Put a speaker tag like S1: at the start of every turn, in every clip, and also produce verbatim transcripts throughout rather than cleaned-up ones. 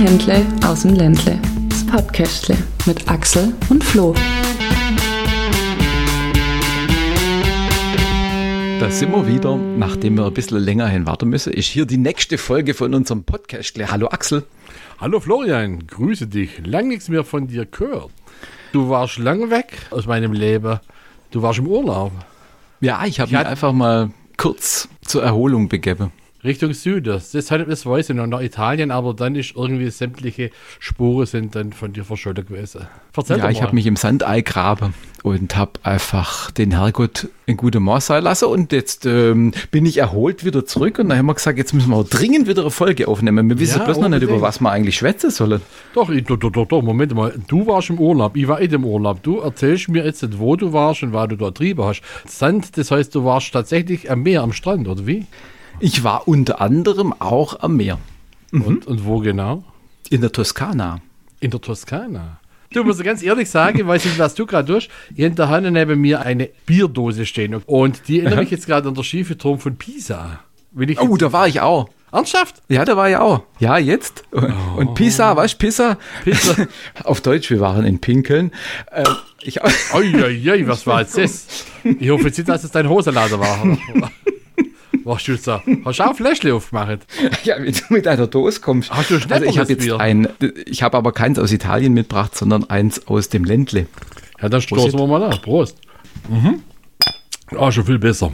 S1: Händle aus dem Ländle. Das Podcastle mit Axel und Flo.
S2: Da sind wir wieder, nachdem wir ein bisschen länger hin warten müssen, ist hier die nächste Folge von unserem Podcast. Hallo Axel.
S3: Hallo Florian, grüße dich. Lang nichts mehr von dir gehört. Du warst lange weg aus meinem Leben. Du warst im Urlaub.
S2: Ja, ich habe mich einfach mal kurz zur Erholung begeben.
S3: Richtung Süden. Das, das weiß ich noch, nach Italien, aber dann ist irgendwie sämtliche Spuren sind dann von dir verschollen gewesen. Erzähl
S2: ja, ich habe mich im Sandei graben und habe einfach den Herrgott in gute Maß sein lassen und jetzt ähm, bin ich erholt wieder zurück und dann haben wir gesagt, jetzt müssen wir dringend wieder eine Folge aufnehmen. Wir wissen ja, bloß noch nicht, über was wir eigentlich schwätzen sollen.
S3: Doch, ich, doch, doch, doch, Moment mal. Du warst im Urlaub, ich war nicht im Urlaub. Du erzählst mir jetzt nicht, wo du warst und was du da getrieben hast. Sand, das heißt, du warst tatsächlich am Meer, am Strand, oder wie?
S2: Ich war unter anderem auch am Meer.
S3: Mhm. Und, und wo genau?
S2: In der Toskana.
S3: In der Toskana? Du musst ganz ehrlich sagen, ich weiß nicht, was du gerade tust. Hier in der Hand neben mir eine Bierdose stehen. Und die erinnert mich jetzt gerade an den schiefen Turm von Pisa. Ich
S2: oh, da war ich auch.
S3: Ernsthaft?
S2: Ja, da war ich auch. Ja, jetzt. Und, oh. und Pisa, weißt du, Pisa?
S3: Pisa.
S2: Auf Deutsch, wir waren in Pinkeln. Äh, ich
S3: Uiuiui, was war jetzt das? Ich hoffe jetzt nicht, dass es dein Hosenlader war. Was du da? Hast du auch ein Fläschchen aufgemacht?
S2: Ja, wenn du mit einer Dose kommst.
S3: Hast du
S2: also ich habe jetzt
S3: Bier?
S2: ein, ich habe aber keins aus Italien mitgebracht, sondern eins aus dem Ländle.
S3: Ja, dann stoßen wir mal nach. Prost. Mhm. Ah, schon viel besser.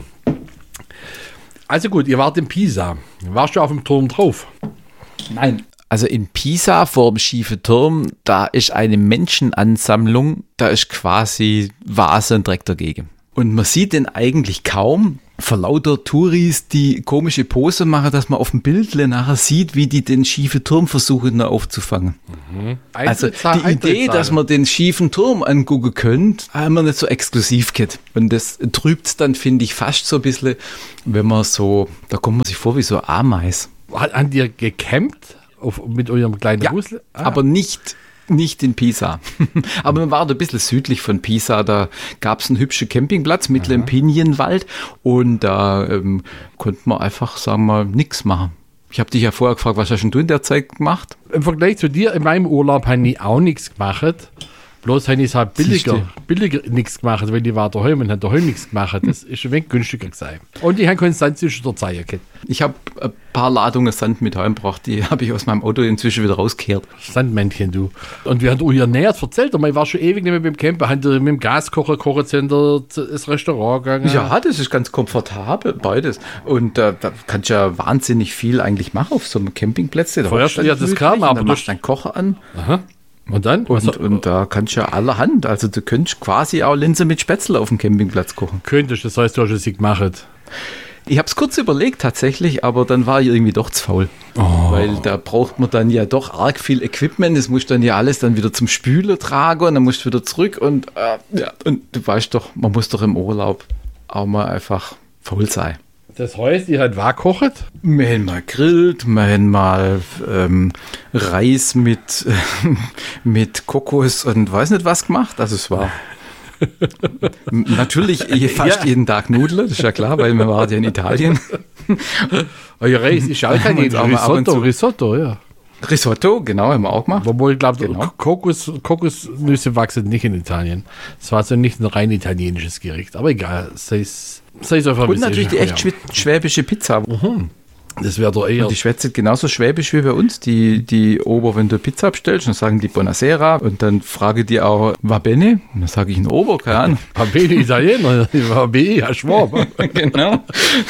S3: Also gut, ihr wart in Pisa. Warst du auf dem Turm drauf?
S2: Nein. Also in Pisa vor dem schiefen Turm, da ist eine Menschenansammlung, da ist quasi Vase und Dreck dagegen. Und man sieht den eigentlich kaum, vor lauter Touris, die komische Pose machen, dass man auf dem Bildle nachher sieht, wie die den schiefen Turm versuchen noch aufzufangen. Mhm. Also die Idee, dass man den schiefen Turm angucken könnte, haben wir nicht so exklusiv gehabt. Und das trübt dann, finde ich, fast so ein bisschen, wenn man so, da kommt man sich vor wie so Ameis.
S3: Habt ihr gecampt auf, mit eurem kleinen
S2: ja,
S3: Husle? Ah.
S2: Aber nicht... Nicht in Pisa. Aber man war da ein bisschen südlich von Pisa. Da gab es einen hübschen Campingplatz mitten im Pinienwald. Und da ähm, konnte man einfach, sagen wir mal, nichts machen. Ich habe dich ja vorher gefragt, was hast denn du in der Zeit gemacht?
S3: Im Vergleich zu dir, in meinem Urlaub habe ich auch nichts gemacht. Bloß habe ich es halt billiger, billiger nichts gemacht, weil die war daheim und hat daheim nichts gemacht. Das ist ein wenig günstiger gewesen. Und ich habe keinen Sand zwischen der Zeilen gehabt.
S2: Ich habe ein paar Ladungen Sand mit heimgebracht, die habe ich aus meinem Auto inzwischen wieder rausgekehrt.
S3: Sandmännchen, du. Und wir haben euch ernährt, erzählt, ich war schon ewig nicht mehr beim Camper, haben mit dem Gaskocher, Kocherzender, das Restaurant gegangen.
S2: Ja, das ist ganz komfortabel, beides. Und äh, da kannst du ja wahnsinnig viel eigentlich machen auf so einem Campingplatz.
S3: Vorher ja, das kam, aber
S2: du machst deinen Kocher an.
S3: Aha. Und dann?
S2: Und, also, und da kannst du ja allerhand, also du könntest quasi auch Linse mit Spätzle auf dem Campingplatz kochen.
S3: Könntest, das heißt, du hast es nicht gemacht.
S2: Ich habe es kurz überlegt tatsächlich, aber dann war ich irgendwie doch zu faul. Oh. Weil da braucht man dann ja doch arg viel Equipment, das musst du dann ja alles dann wieder zum Spülen tragen und dann musst du wieder zurück und, äh, ja, und du weißt doch, man muss doch im Urlaub auch mal einfach faul sein.
S3: Das heißt, ihr habt was gekocht?
S2: Wir haben mal grillt, wir haben mal ähm, Reis mit, äh, mit Kokos und weiß nicht was gemacht. Also es war natürlich fast ja. jeden Tag Nudeln, das ist ja klar, weil wir waren ja in Italien.
S3: Euer Reis ist auch kein Risotto, Risotto, ja.
S2: Risotto, genau, haben wir auch gemacht.
S3: Obwohl ich glaube, genau. Kokos, Kokosnüsse wachsen nicht in Italien. Das war also nicht ein rein italienisches Gericht. Aber egal, es ist, es ist einfach ein
S2: und natürlich die echt schw- schwäbische Pizza.
S3: Mhm. Das wäre doch eher.
S2: Und die schwätzt genauso schwäbisch wie bei uns. Die, die Ober, wenn du Pizza bestellst, dann sagen die Buonasera und dann frage die auch, va bene? Und dann sage ich ein Ober, keine Ahnung.
S3: Va bene Italiener, va bene, ja, Schwab.
S2: Genau.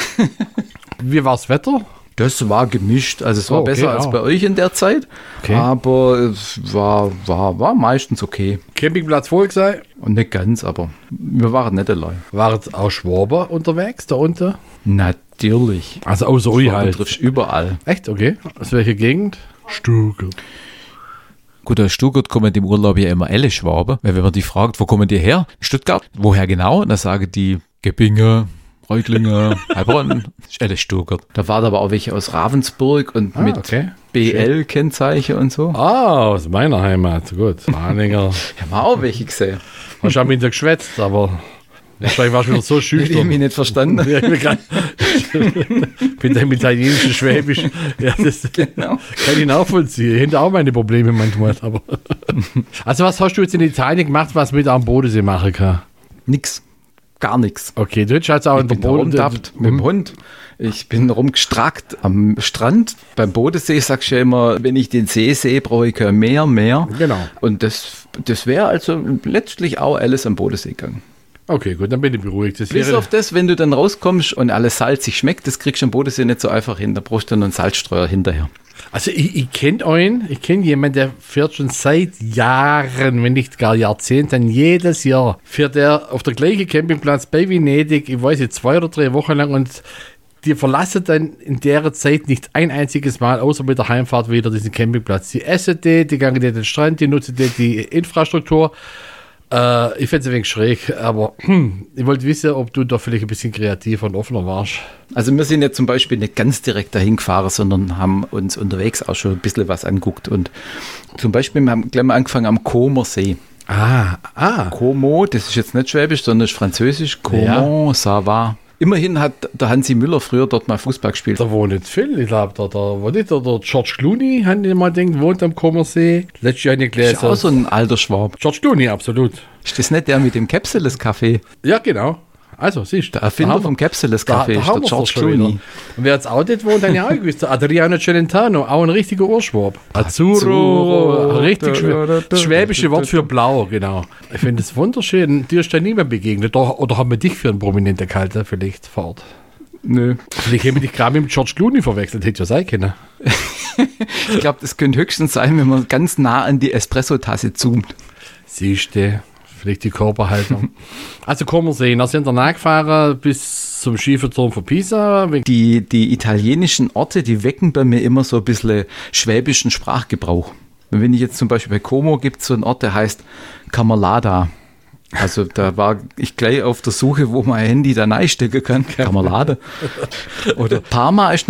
S3: Wie war das Wetter?
S2: Das war gemischt, also es war oh, okay, besser als
S3: auch.
S2: bei euch in der Zeit, okay. aber es war, war, war meistens okay.
S3: Campingplatz voll sein?
S2: Und nicht ganz, aber wir waren nicht allein.
S3: Waren auch Schwaber unterwegs da unten?
S2: Natürlich.
S3: Also außer euch halt.
S2: Du triffst überall.
S3: Echt? Okay. Aus welcher Gegend? Stuttgart.
S2: Gut, aus Stuttgart kommen im Urlaub ja immer alle Schwaben, weil wenn man die fragt, wo kommen die her? Stuttgart. Woher genau? Und dann sagen die Gebinge, Reutlingen, Heilbronn, das ist alles Stuttgart. Da waren aber auch welche aus Ravensburg und
S3: ah,
S2: mit
S3: okay.
S2: B L-Kennzeichen und so.
S3: Ah, aus meiner Heimat. Gut, Mahlinger.
S2: Ich habe auch welche gesehen.
S3: Hast du auch mit dir geschwätzt, aber Wahrscheinlich warst du wieder so
S2: Ich habe
S3: schüchtern.
S2: mich nicht verstanden.
S3: Ja, ich bin grad- bin da im italienischen Schwäbisch. Ja, das
S2: Genau.
S3: kann ich nachvollziehen. Ich hätte auch meine Probleme manchmal. Aber also was hast du jetzt in Italien gemacht, was mit am Bodensee machen kann?
S2: Nix. Gar nichts.
S3: Okay, du hättest also auch in der
S2: Ich bin
S3: Boden...
S2: rumtappt mit dem Hund. Ich bin rumgestrackt am Strand. Beim Bodensee sagst du ja immer, wenn ich den See sehe, brauche ich kein Meer, mehr.
S3: Genau.
S2: Und das, das wäre also letztlich auch alles am Bodensee gegangen.
S3: Okay, gut, dann bin ich beruhigt. Das
S2: Bis
S3: wäre,
S2: auf das, wenn du dann rauskommst und alles salzig schmeckt, das kriegst du am Bodensee nicht so einfach hin. Da brauchst du dann einen Salzstreuer hinterher.
S3: also ich, ich kenne einen, ich kenne jemanden, der fährt schon seit Jahren, wenn nicht gar Jahrzehnten, jedes Jahr fährt er auf der gleichen Campingplatz bei Venedig, ich weiß nicht, zwei oder drei Wochen lang und die verlassen dann in der Zeit nicht ein einziges Mal, außer mit der Heimfahrt wieder diesen Campingplatz. Die essen die, die gehen den Strand, die nutzen die, die Infrastruktur. Äh, ich finde es ein wenig schräg, aber hm, ich wollte wissen, ob du da vielleicht ein bisschen kreativer und offener warst.
S2: Also wir sind ja zum Beispiel nicht ganz direkt dahin gefahren, sondern haben uns unterwegs auch schon ein bisschen was anguckt. Und zum Beispiel, wir haben gleich mal angefangen am Comer See.
S3: Ah, ah.
S2: Como, das ist jetzt nicht Schwäbisch, sondern ist Französisch. Comment ça va? Immerhin hat der Hansi Müller früher dort mal Fußball gespielt.
S3: Da wohnt nicht viel. Ich glaube, da, da, wo nicht, der, der George Clooney, haben die mal gedacht, wohnt am Comersee. Letztes Jahr nicht
S2: Das ist auch
S3: gelesen.
S2: so ein alter Schwab.
S3: George Clooney, absolut.
S2: Ist das nicht der mit dem Capsules-Café?
S3: Ja, genau. Also, siehst du.
S2: Der Erfinder vom Capsules-Café ist der George Clooney.
S3: Und wer jetzt auch nicht wohnt, dann ja auch gewusst. Adriano Celentano, auch ein richtiger Urschwab. Azzurro,
S2: Azzurro.
S3: richtig schwä das schwäbische Wort für blau, genau. Ich finde das wunderschön. Dir ist da niemand begegnet. Oder, oder haben wir dich für einen Prominenten gehalten, vielleicht vor Ort?
S2: Nö.
S3: Vielleicht haben wir dich gerade mit dem George Clooney verwechselt, hätte ja sein können.
S2: Ich glaube, das könnte höchstens sein, wenn man ganz nah an die Espresso-Tasse zoomt.
S3: Siehst du, vielleicht die Körperhaltung. Also Comersee, da sind wir nachgefahren bis zum Schieferturm von Pisa.
S2: Die, die italienischen Orte, die wecken bei mir immer so ein bisschen schwäbischen Sprachgebrauch. Wenn ich jetzt zum Beispiel bei Como gibt es so einen Ort, der heißt Camerlada. Also da war ich gleich auf der Suche, wo mein Handy da reinstecken kann. Camerlada. Oder Parma ist